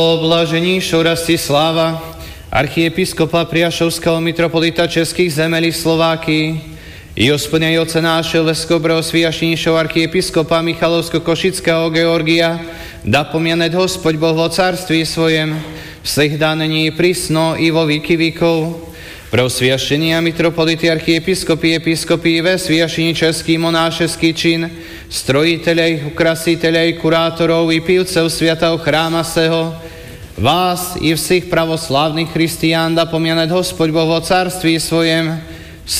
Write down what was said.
Blaženíšou Rastislava, archiepiskopa Priašovského mitropolita Českých zemелí Slováky, i ospĺňajúce nášho Leskobreho sviašníšou archiepiskopa Michalovsko-Košického Georgia, da pomianet Hospodь Boh vo carství svojem, всегда ныне и присно и во веки веков. Преосвящения митрополиты, архиепископы, епископы, весь священнический монашеский чин, строителей, украсителей, кураторов и пивцев святого храма сего, vás i всех православных христиан да помянет Господь Бог во царстве своем,